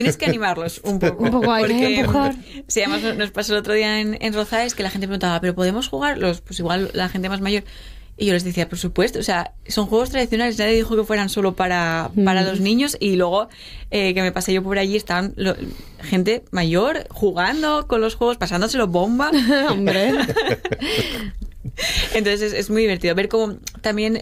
Tienes que animarlos un poco. Un poco hay que empujar. Sí, además nos pasó el otro día en Rozaes que la gente preguntaba, ¿pero podemos jugar? Pues igual la gente más mayor. Y yo les decía, por supuesto, o sea, son juegos tradicionales, nadie dijo que fueran solo para los niños. Y luego que me pasé yo por allí, estaban gente mayor jugando con los juegos, pasándoselo bomba. Hombre. Entonces es muy divertido ver cómo también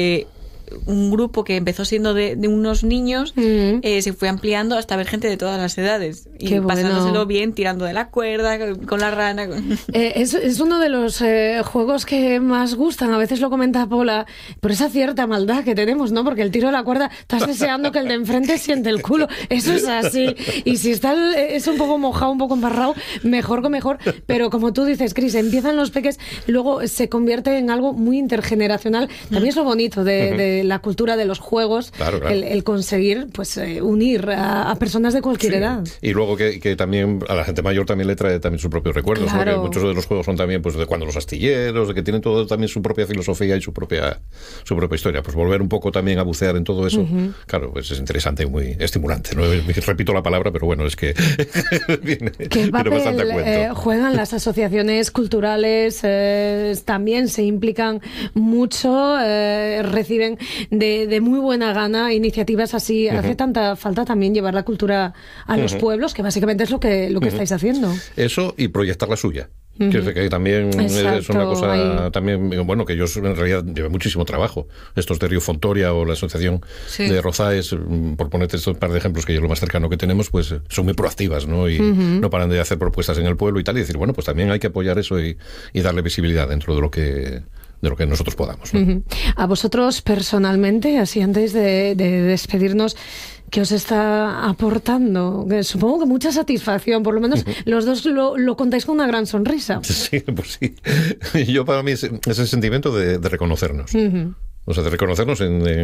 un grupo que empezó siendo de unos niños se fue ampliando hasta ver gente de todas las edades y Qué bueno. pasándoselo bien, tirando de la cuerda con la rana. Es uno de los juegos que más gustan. A veces lo comenta Paula por esa cierta maldad que tenemos, ¿no? Porque el tiro de la cuerda estás deseando que el de enfrente siente el culo. Eso es así. Y si está es un poco mojado, un poco embarrado, mejor que mejor. Pero como tú dices, Cris, empiezan los peques, luego se convierte en algo muy intergeneracional. También es lo bonito de la cultura de los juegos, claro. El conseguir pues unir a personas de cualquier edad. Y luego que también a la gente mayor también le trae también sus propios recuerdos, claro. ¿no? Que muchos de los juegos son también pues de cuando los astilleros, de que tienen todo también su propia filosofía y su propia historia. Pues volver un poco también a bucear en todo eso, claro, pues es interesante y muy estimulante, ¿no? Repito la palabra, pero bueno, es que viene bastante a cuento. Juegan las asociaciones culturales, también se implican mucho, reciben de muy buena gana iniciativas así. Hace tanta falta también llevar la cultura a los pueblos, que básicamente es lo que estáis haciendo. Eso y proyectar la suya. Que también exacto, es una cosa ahí. también, bueno, que yo en realidad llevé muchísimo trabajo. Estos de Río Fontoria o la asociación de Rozaes, por ponerte estos par de ejemplos que es lo más cercano que tenemos, pues son muy proactivas, ¿no? Y no paran de hacer propuestas en el pueblo y tal, y decir, bueno, pues también hay que apoyar eso y darle visibilidad dentro de lo que nosotros podamos, ¿no? A vosotros personalmente, así antes de despedirnos, ¿qué os está aportando? Supongo que mucha satisfacción, por lo menos los dos lo contáis con una gran sonrisa. Sí, pues sí. Yo para mí es ese sentimiento de reconocernos. O sea, de reconocernos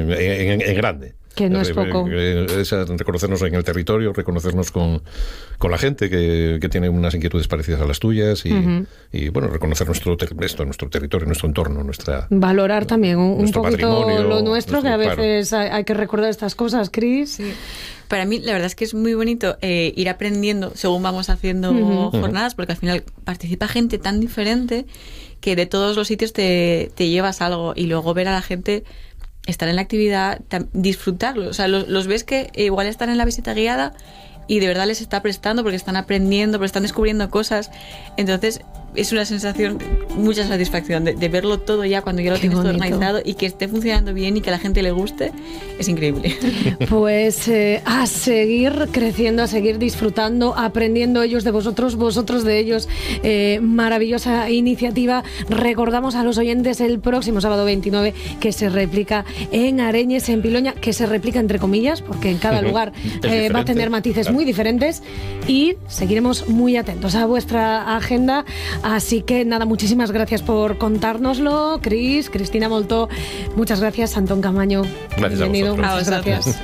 en grande. Que no es poco. Reconocernos en el territorio, reconocernos con la gente que tiene unas inquietudes parecidas a las tuyas y bueno, reconocer nuestro territorio, nuestro entorno, valorar también un poquito lo nuestro, que a veces claro. hay que recordar estas cosas, Cris. Sí. Para mí, la verdad es que es muy bonito ir aprendiendo según vamos haciendo jornadas, porque al final participa gente tan diferente que de todos los sitios te llevas algo, y luego ver a la gente estar en la actividad, disfrutarlo. O sea, los ves que igual están en la visita guiada y de verdad les está prestando porque están aprendiendo, porque están descubriendo cosas. Entonces es una sensación, mucha satisfacción de verlo todo ya cuando ya lo tienes todo organizado y que esté funcionando bien y que a la gente le guste. Es increíble. Pues a seguir creciendo, a seguir disfrutando, aprendiendo ellos de vosotros, vosotros de ellos. Maravillosa iniciativa. Recordamos a los oyentes el próximo sábado 29 que se replica en Areñes, en Piloña, que se replica entre comillas porque en cada lugar va a tener matices muy diferentes, y seguiremos muy atentos a vuestra agenda. Así que nada, muchísimas gracias por contárnoslo, Cris, Cristina Moltó, muchas gracias, Antón Camaño, gracias, bienvenido, muchas gracias.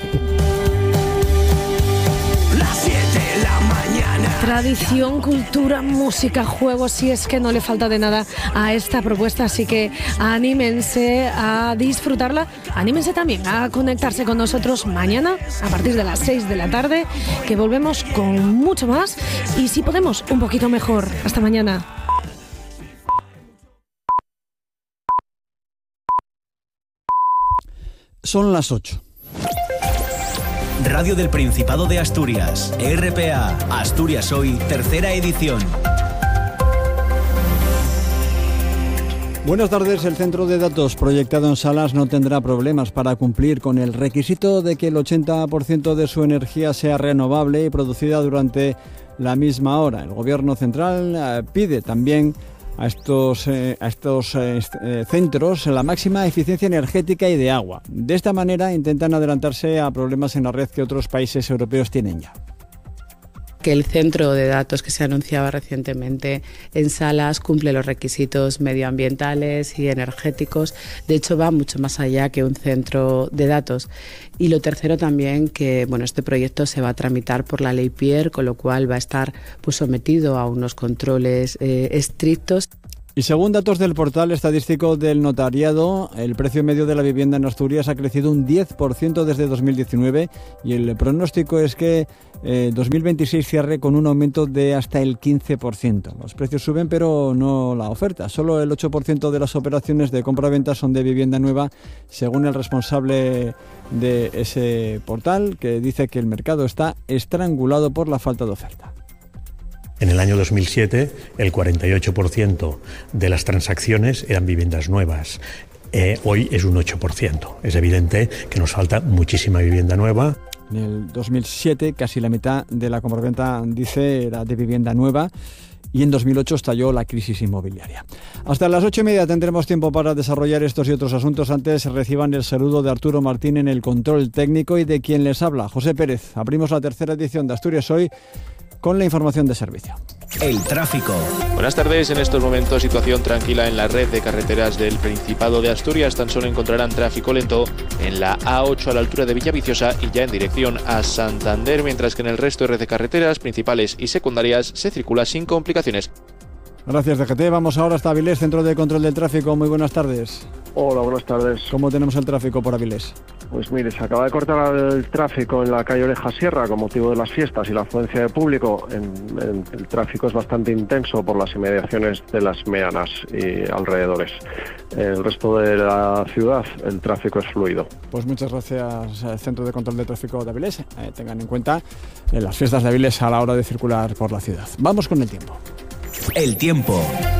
Tradición, cultura, música, juegos, si es que no le falta de nada a esta propuesta, así que anímense a disfrutarla, anímense también a conectarse con nosotros mañana a partir de las 6 de la tarde, que volvemos con mucho más y si podemos, un poquito mejor. Hasta mañana. Son las 8. Radio del Principado de Asturias, RPA, Asturias Hoy, tercera edición. Buenas tardes. El centro de datos proyectado en Salas no tendrá problemas para cumplir con el requisito de que el 80% de su energía sea renovable y producida durante la misma hora. El Gobierno central pide también a estos centros la máxima eficiencia energética y de agua. De esta manera intentan adelantarse a problemas en la red que otros países europeos tienen ya. Que el centro de datos que se anunciaba recientemente en Salas cumple los requisitos medioambientales y energéticos. De hecho, va mucho más allá que un centro de datos. Y lo tercero también, que este proyecto se va a tramitar por la ley Pierre, con lo cual va a estar sometido a unos controles estrictos. Y según datos del portal estadístico del notariado, el precio medio de la vivienda en Asturias ha crecido un 10% desde 2019 y el pronóstico es que 2026 cierre con un aumento de hasta el 15%. Los precios suben, pero no la oferta. Solo el 8% de las operaciones de compra-venta son de vivienda nueva, según el responsable de ese portal, que dice que el mercado está estrangulado por la falta de oferta. En el año 2007, el 48% de las transacciones eran viviendas nuevas. Hoy es un 8%. Es evidente que nos falta muchísima vivienda nueva. En el 2007, casi la mitad de la compraventa, dice, era de vivienda nueva. Y en 2008 estalló la crisis inmobiliaria. Hasta las 8:30 tendremos tiempo para desarrollar estos y otros asuntos. Antes reciban el saludo de Arturo Martín en el control técnico y de quien les habla, José Pérez. Abrimos la tercera edición de Asturias Hoy con la información de servicio. El tráfico. Buenas tardes. En estos momentos situación tranquila en la red de carreteras del Principado de Asturias. Tan solo encontrarán tráfico lento en la A8 a la altura de Villaviciosa y ya en dirección a Santander, mientras que en el resto de red de carreteras principales y secundarias se circula sin complicaciones. Gracias, DGT. Vamos ahora hasta Avilés, Centro de Control del Tráfico. Muy buenas tardes. Hola, buenas tardes. ¿Cómo tenemos el tráfico por Avilés? Pues mire, se acaba de cortar el tráfico en la calle Oreja Sierra con motivo de las fiestas y la afluencia de público. El tráfico es bastante intenso por las inmediaciones de las Meanas y alrededores. El resto de la ciudad, el tráfico es fluido. Pues muchas gracias al Centro de Control de Tráfico de Avilés. Tengan en cuenta las fiestas de Avilés a la hora de circular por la ciudad. Vamos con el tiempo. El tiempo.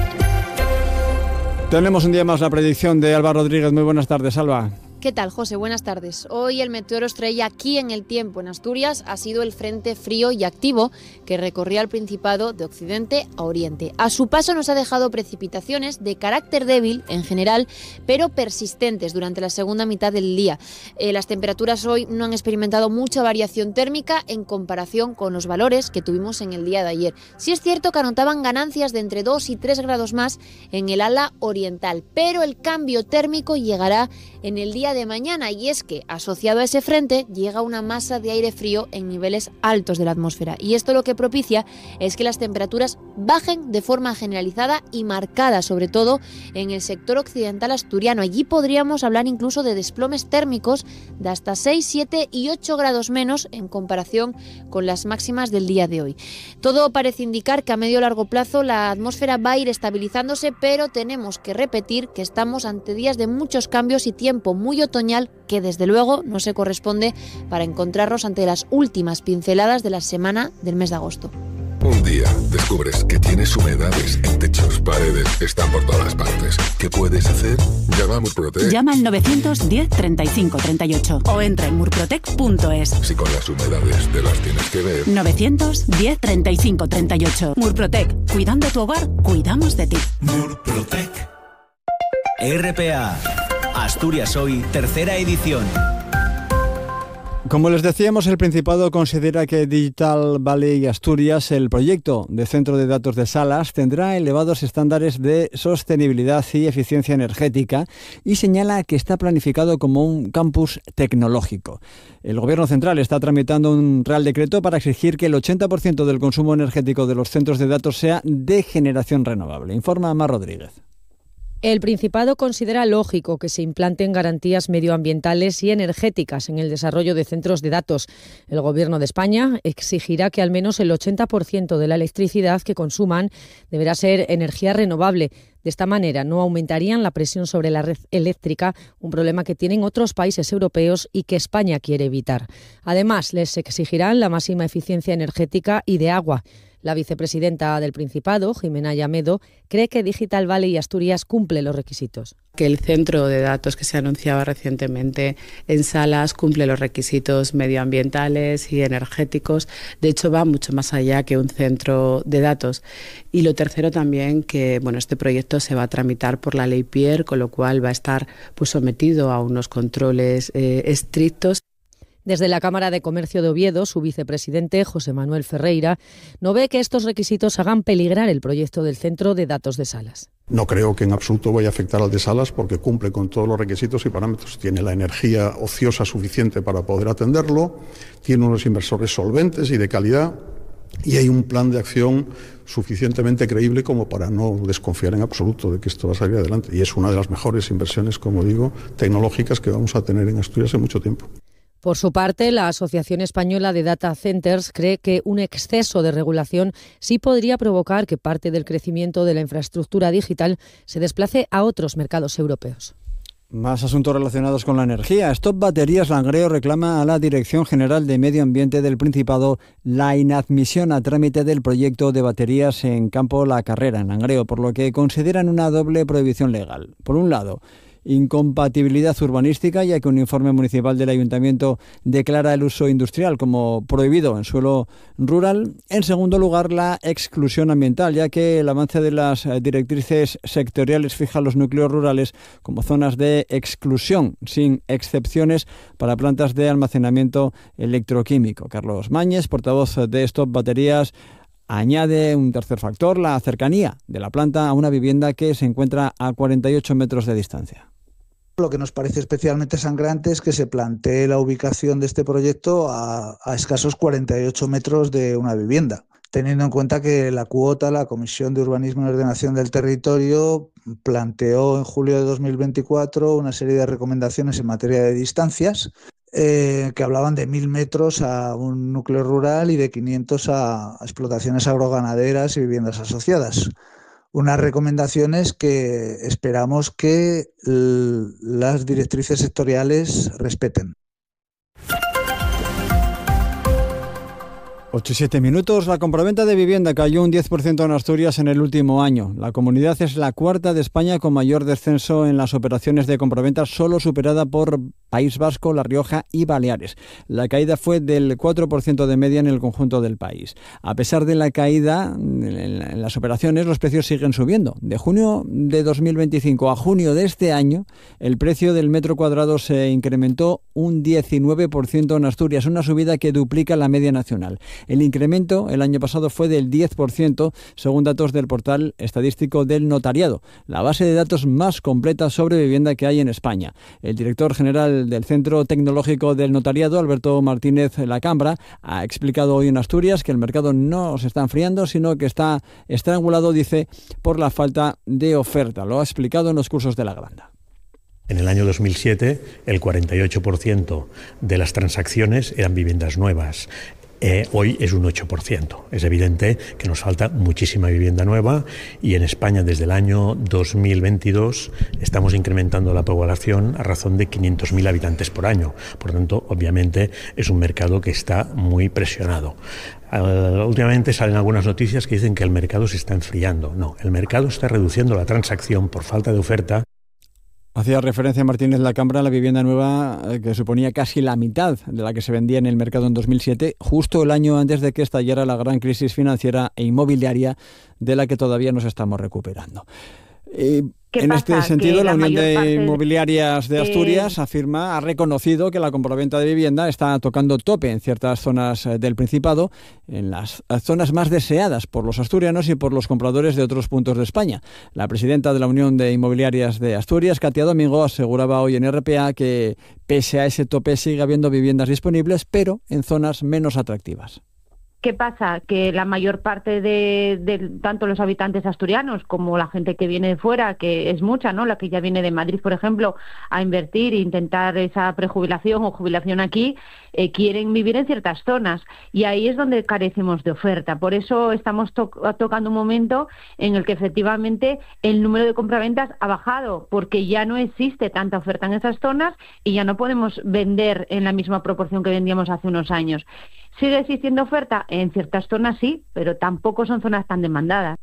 Tenemos un día más la predicción de Alba Rodríguez. Muy buenas tardes, Alba. ¿Qué tal, José? Buenas tardes. Hoy el meteoro estrella aquí en el tiempo, en Asturias, ha sido el frente frío y activo que recorría el Principado de occidente a oriente. A su paso nos ha dejado precipitaciones de carácter débil en general, pero persistentes durante la segunda mitad del día. Las temperaturas hoy no han experimentado mucha variación térmica en comparación con los valores que tuvimos en el día de ayer. Sí es cierto que anotaban ganancias de entre 2 y 3 grados más en el ala oriental, pero el cambio térmico llegará en el día de mañana, y es que asociado a ese frente llega una masa de aire frío en niveles altos de la atmósfera, y esto lo que propicia es que las temperaturas bajen de forma generalizada y marcada, sobre todo en el sector occidental asturiano. Allí podríamos hablar incluso de desplomes térmicos de hasta 6, 7 y 8 grados menos en comparación con las máximas del día de hoy. Todo parece indicar que a medio o largo plazo la atmósfera va a ir estabilizándose, pero tenemos que repetir que estamos ante días de muchos cambios y tiempo muy otoñal que desde luego no se corresponde para encontrarnos ante las últimas pinceladas de la semana del mes de agosto. Un día descubres que tienes humedades en techos, paredes, están por todas partes. ¿Qué puedes hacer? Llama a Murprotec. Llama al 910 35 38 o entra en murprotec.es. Si con las humedades te las tienes que ver. 910 35 38. Murprotec. Cuidando tu hogar, cuidamos de ti. Murprotec. RPA. Asturias Hoy, tercera edición. Como les decíamos, el Principado considera que Digital Valley Asturias, el proyecto de centro de datos de Salas, tendrá elevados estándares de sostenibilidad y eficiencia energética y señala que está planificado como un campus tecnológico. El Gobierno central está tramitando un Real Decreto para exigir que el 80% del consumo energético de los centros de datos sea de generación renovable. Informa Mar Rodríguez. El Principado considera lógico que se implanten garantías medioambientales y energéticas en el desarrollo de centros de datos. El Gobierno de España exigirá que al menos el 80% de la electricidad que consuman deberá ser energía renovable. De esta manera no aumentarían la presión sobre la red eléctrica, un problema que tienen otros países europeos y que España quiere evitar. Además, les exigirán la máxima eficiencia energética y de agua. La vicepresidenta del Principado, Jimena Llamedo, cree que Digital Valley Asturias cumple los requisitos. Que el centro de datos que se anunciaba recientemente en Salas cumple los requisitos medioambientales y energéticos. De hecho, va mucho más allá que un centro de datos. Y lo tercero también, que este proyecto se va a tramitar por la ley Pierre, con lo cual va a estar sometido a unos controles estrictos. Desde la Cámara de Comercio de Oviedo, su vicepresidente, José Manuel Ferreira, no ve que estos requisitos hagan peligrar el proyecto del Centro de Datos de Salas. No creo que en absoluto vaya a afectar al de Salas porque cumple con todos los requisitos y parámetros. Tiene la energía ociosa suficiente para poder atenderlo, tiene unos inversores solventes y de calidad y hay un plan de acción suficientemente creíble como para no desconfiar en absoluto de que esto va a salir adelante. Y es una de las mejores inversiones, como digo, tecnológicas que vamos a tener en Asturias en mucho tiempo. Por su parte, la Asociación Española de Data Centers cree que un exceso de regulación sí podría provocar que parte del crecimiento de la infraestructura digital se desplace a otros mercados europeos. Más asuntos relacionados con la energía. Stop Baterías Langreo reclama a la Dirección General de Medio Ambiente del Principado la inadmisión a trámite del proyecto de baterías en Campo La Carrera, en Langreo, por lo que consideran una doble prohibición legal. Por un lado, incompatibilidad urbanística, ya que un informe municipal del Ayuntamiento declara el uso industrial como prohibido en suelo rural. En segundo lugar, la exclusión ambiental, ya que el avance de las directrices sectoriales fija los núcleos rurales como zonas de exclusión, sin excepciones para plantas de almacenamiento electroquímico. Carlos Mañez, portavoz de Stop Baterías, añade un tercer factor, la cercanía de la planta a una vivienda que se encuentra a 48 metros de distancia. Lo que nos parece especialmente sangrante es que se plantee la ubicación de este proyecto a escasos 48 metros de una vivienda, teniendo en cuenta que la Comisión de Urbanismo y Ordenación del Territorio, planteó en julio de 2024 una serie de recomendaciones en materia de distancias que hablaban de 1.000 metros a un núcleo rural y de 500 a explotaciones agroganaderas y viviendas asociadas. Unas recomendaciones que esperamos que las directrices sectoriales respeten. 8 y 7 minutos. La compraventa de vivienda cayó un 10% en Asturias en el último año. La comunidad es la cuarta de España con mayor descenso en las operaciones de compraventa, solo superada por País Vasco, La Rioja y Baleares. La caída fue del 4% de media en el conjunto del país. A pesar de la caída en las operaciones, los precios siguen subiendo. De junio de 2025 a junio de este año, el precio del metro cuadrado se incrementó un 19% en Asturias, una subida que duplica la media nacional. El incremento el año pasado fue del 10%, según datos del portal estadístico del Notariado, la base de datos más completa sobre vivienda que hay en España. El director general del Centro Tecnológico del Notariado, Alberto Martínez Lacambra, ha explicado hoy en Asturias que el mercado no se está enfriando, sino que está estrangulado, dice, por la falta de oferta. Lo ha explicado en los cursos de la Granda. En el año 2007, el 48% de las transacciones eran viviendas nuevas. Hoy es un 8%. Es evidente que nos falta muchísima vivienda nueva y en España desde el año 2022 estamos incrementando la población a razón de 500.000 habitantes por año. Por tanto, obviamente es un mercado que está muy presionado. Últimamente salen algunas noticias que dicen que el mercado se está enfriando. No, el mercado está reduciendo la transacción por falta de oferta. Hacía referencia Martínez Lacambra a la vivienda nueva que suponía casi la mitad de la que se vendía en el mercado en 2007, justo el año antes de que estallara la gran crisis financiera e inmobiliaria de la que todavía nos estamos recuperando. En este sentido, la Unión de Inmobiliarias de Asturias ha reconocido que la compraventa de vivienda está tocando tope en ciertas zonas del Principado, en las zonas más deseadas por los asturianos y por los compradores de otros puntos de España. La presidenta de la Unión de Inmobiliarias de Asturias, Katia Domingo, aseguraba hoy en RPA que pese a ese tope sigue habiendo viviendas disponibles, pero en zonas menos atractivas. ¿Qué pasa? Que la mayor parte de tanto los habitantes asturianos como la gente que viene de fuera, que es mucha, ¿no? La que ya viene de Madrid, por ejemplo, a invertir e intentar esa prejubilación o jubilación aquí, quieren vivir en ciertas zonas y ahí es donde carecemos de oferta. Por eso estamos tocando un momento en el que efectivamente el número de compraventas ha bajado, porque ya no existe tanta oferta en esas zonas y ya no podemos vender en la misma proporción que vendíamos hace unos años. ¿Sigue existiendo oferta? En ciertas zonas sí, pero tampoco son zonas tan demandadas.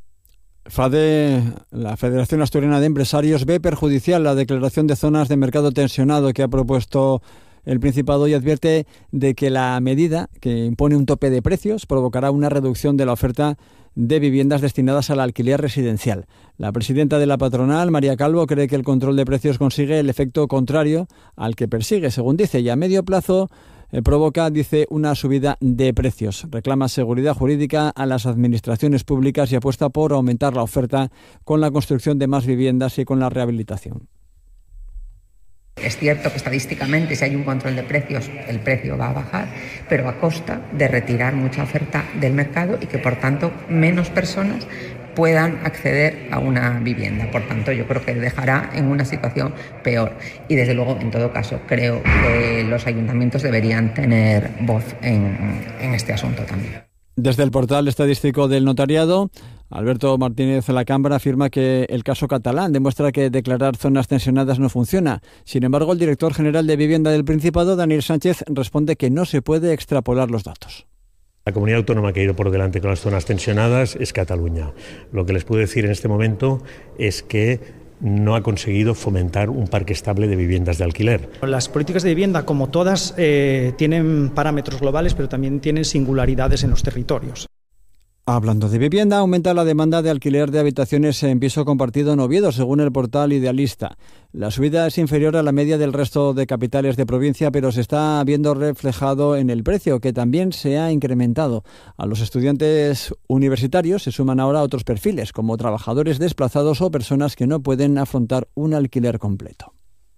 FADE, la Federación Asturiana de Empresarios, ve perjudicial la declaración de zonas de mercado tensionado que ha propuesto el Principado y advierte de que la medida, que impone un tope de precios, provocará una reducción de la oferta de viviendas destinadas al alquiler residencial. La presidenta de la patronal, María Calvo, cree que el control de precios consigue el efecto contrario al que persigue, según dice, y a medio plazo provoca, dice, una subida de precios. Reclama seguridad jurídica a las administraciones públicas y apuesta por aumentar la oferta con la construcción de más viviendas y con la rehabilitación. Es cierto que estadísticamente, si hay un control de precios, el precio va a bajar, pero a costa de retirar mucha oferta del mercado y que, por tanto, menos personas puedan acceder a una vivienda. Por tanto, yo creo que dejará en una situación peor. Y, desde luego, en todo caso, creo que los ayuntamientos deberían tener voz en este asunto también. Desde el portal estadístico del notariado, Alberto Martínez Lacambra afirma que el caso catalán demuestra que declarar zonas tensionadas no funciona. Sin embargo, el director general de Vivienda del Principado, Daniel Sánchez, responde que no se puede extrapolar los datos. La comunidad autónoma que ha ido por delante con las zonas tensionadas es Cataluña. Lo que les puedo decir en este momento es que no ha conseguido fomentar un parque estable de viviendas de alquiler. Las políticas de vivienda, como todas, tienen parámetros globales, pero también tienen singularidades en los territorios. Hablando de vivienda, aumenta la demanda de alquiler de habitaciones en piso compartido en Oviedo, según el portal Idealista. La subida es inferior a la media del resto de capitales de provincia, pero se está viendo reflejado en el precio, que también se ha incrementado. A los estudiantes universitarios se suman ahora otros perfiles, como trabajadores desplazados o personas que no pueden afrontar un alquiler completo.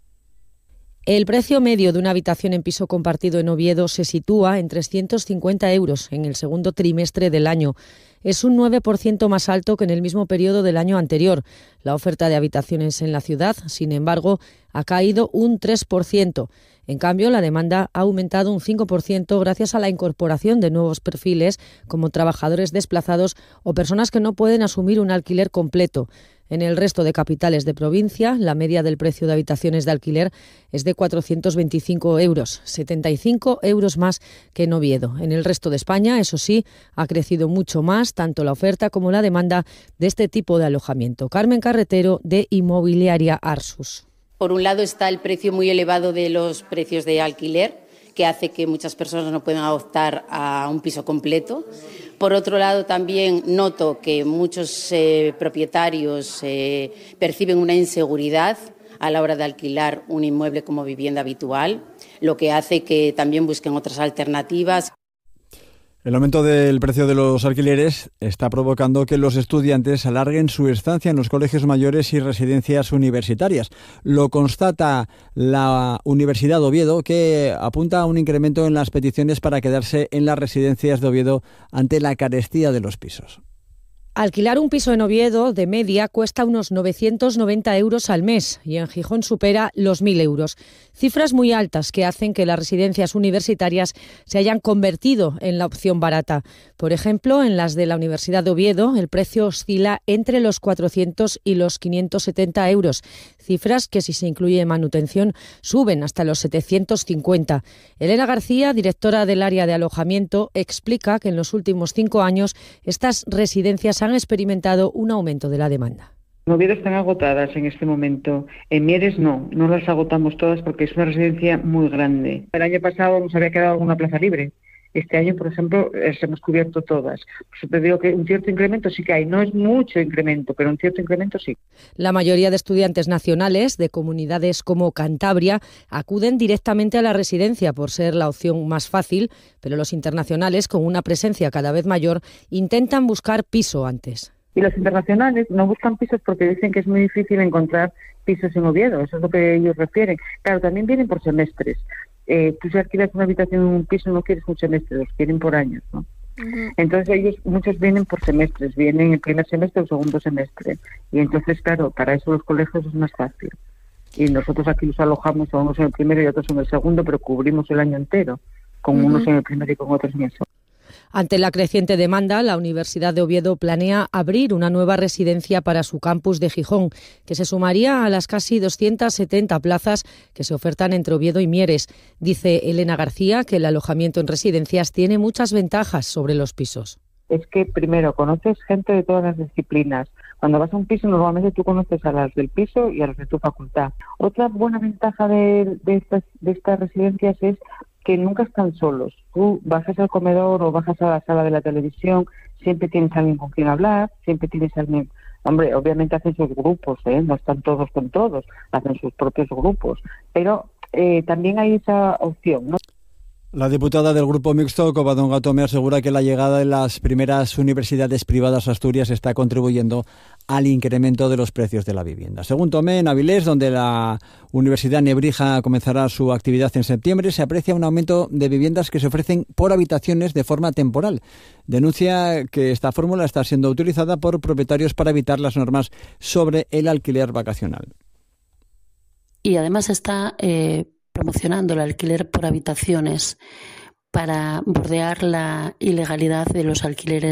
El precio medio de una habitación en piso compartido en Oviedo se sitúa en 350 euros en el segundo trimestre del año. Es un 9% más alto que en el mismo periodo del año anterior. La oferta de habitaciones en la ciudad, sin embargo, ha caído un 3%. En cambio, la demanda ha aumentado un 5% gracias a la incorporación de nuevos perfiles como trabajadores desplazados o personas que no pueden asumir un alquiler completo. En el resto de capitales de provincia, la media del precio de habitaciones de alquiler es de 425 euros, 75 euros más que en Oviedo. En el resto de España, eso sí, ha crecido mucho más tanto la oferta como la demanda de este tipo de alojamiento. Carmen Carretero, de Inmobiliaria Arsus. Por un lado está el precio muy elevado de los precios de alquiler, que hace que muchas personas no puedan optar a un piso completo. Por otro lado, también noto que muchos propietarios perciben una inseguridad a la hora de alquilar un inmueble como vivienda habitual, lo que hace que también busquen otras alternativas. El aumento del precio de los alquileres está provocando que los estudiantes alarguen su estancia en los colegios mayores y residencias universitarias. Lo constata la Universidad de Oviedo, que apunta a un incremento en las peticiones para quedarse en las residencias de Oviedo ante la carestía de los pisos. Alquilar un piso en Oviedo, de media, cuesta unos 990 euros al mes y en Gijón supera los 1.000 euros. Cifras muy altas que hacen que las residencias universitarias se hayan convertido en la opción barata. Por ejemplo, en las de la Universidad de Oviedo, el precio oscila entre los 400 y los 570 euros. Cifras que, si se incluye manutención, suben hasta los 750. Elena García, directora del área de alojamiento, explica que en los últimos 5 años estas residencias han experimentado un aumento de la demanda. En Oviedo están agotadas en este momento. En Mieres no las agotamos todas porque es una residencia muy grande. El año pasado nos había quedado alguna plaza libre. Este año, por ejemplo, hemos cubierto todas. Por eso te digo que un cierto incremento sí que hay. No es mucho incremento, pero un cierto incremento sí. La mayoría de estudiantes nacionales de comunidades como Cantabria acuden directamente a la residencia por ser la opción más fácil, pero los internacionales, con una presencia cada vez mayor, intentan buscar piso antes. Y los internacionales no buscan pisos porque dicen que es muy difícil encontrar pisos en Oviedo. Eso es lo que ellos refieren. Claro, también vienen por semestres. Tú si alquilas una habitación en un piso no quieres un semestre, los quieren por años, ¿no? Uh-huh. Entonces muchos vienen por semestres, vienen el primer semestre o el segundo semestre. Y entonces, claro, para eso los colegios es más fácil. Y nosotros aquí los alojamos, unos en el primero y otros en el segundo, pero cubrimos el año entero, con unos en el primero y con otros en el segundo. Ante la creciente demanda, la Universidad de Oviedo planea abrir una nueva residencia para su campus de Gijón, que se sumaría a las casi 270 plazas que se ofertan entre Oviedo y Mieres. Dice Elena García que el alojamiento en residencias tiene muchas ventajas sobre los pisos. Es que, primero, conoces gente de todas las disciplinas. Cuando vas a un piso, normalmente tú conoces a las del piso y a las de tu facultad. Otra buena ventaja de estas residencias es que nunca están solos. Tú bajas al comedor o bajas a la sala de la televisión, siempre tienes a alguien con quien hablar, siempre tienes a alguien... Hombre, obviamente hacen sus grupos, no están todos con todos, hacen sus propios grupos, pero también hay esa opción, ¿no? La diputada del Grupo Mixto, Covadonga Tomé, asegura que la llegada de las primeras universidades privadas a Asturias está contribuyendo al incremento de los precios de la vivienda. Según Tomé, en Avilés, donde la Universidad Nebrija comenzará su actividad en septiembre, se aprecia un aumento de viviendas que se ofrecen por habitaciones de forma temporal. Denuncia que esta fórmula está siendo utilizada por propietarios para evitar las normas sobre el alquiler vacacional. Y además está promocionando el alquiler por habitaciones para bordear la ilegalidad de los alquileres